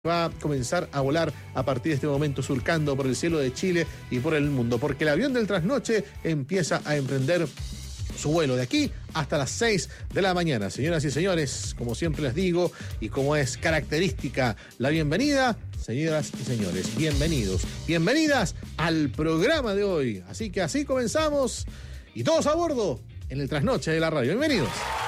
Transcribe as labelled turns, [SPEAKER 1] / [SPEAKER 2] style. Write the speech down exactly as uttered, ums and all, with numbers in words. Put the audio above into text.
[SPEAKER 1] va a comenzar a volar a partir de este momento, surcando por el cielo de Chile y por el mundo, porque el avión del trasnoche empieza a emprender su vuelo de aquí hasta las seis de la mañana. Señoras y señores, como siempre les digo, y como es característica la bienvenida, señoras y señores, bienvenidos, bienvenidas al programa de hoy. Así que así comenzamos, y todos a bordo en el trasnoche de la radio. Bienvenidos.